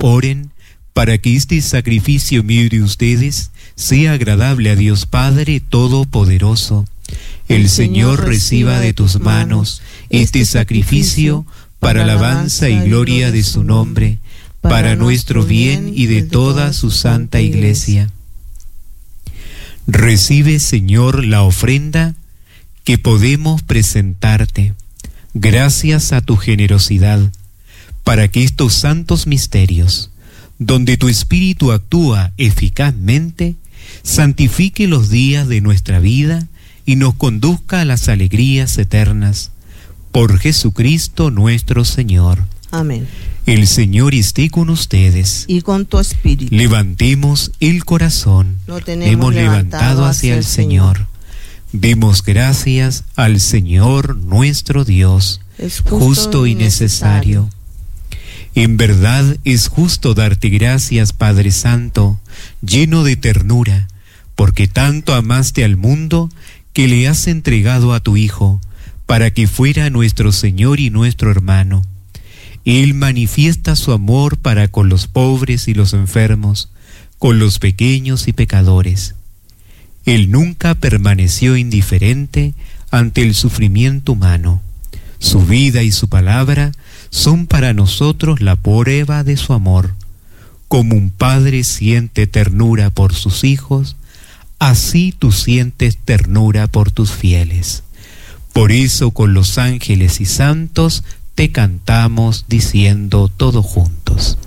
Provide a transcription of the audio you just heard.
Oren para que este sacrificio mío y de ustedes sea agradable a Dios Padre Todopoderoso. El Señor reciba de tus manos este sacrificio para alabanza y gloria de su nombre, para nuestro bien y de toda su santa Iglesia. Recibe, Señor, la ofrenda que podemos presentarte, gracias a tu generosidad, para que estos santos misterios, donde tu Espíritu actúa eficazmente, santifique los días de nuestra vida y nos conduzca a las alegrías eternas. Por Jesucristo nuestro Señor. Amén. El Señor esté con ustedes. Y con tu espíritu. Levantemos el corazón. Lo tenemos hemos levantado hacia el Señor. Demos gracias al Señor nuestro Dios. Es justo y necesario. En verdad es justo darte gracias, Padre Santo, lleno de ternura, porque tanto amaste al mundo que le has entregado a tu Hijo, para que fuera nuestro Señor y nuestro hermano. Él manifiesta su amor para con los pobres y los enfermos, con los pequeños y pecadores. Él nunca permaneció indiferente ante el sufrimiento humano. Su vida y su palabra son para nosotros la prueba de su amor. Como un padre siente ternura por sus hijos, así tú sientes ternura por tus fieles. Por eso con los ángeles y santos te cantamos diciendo todos juntos: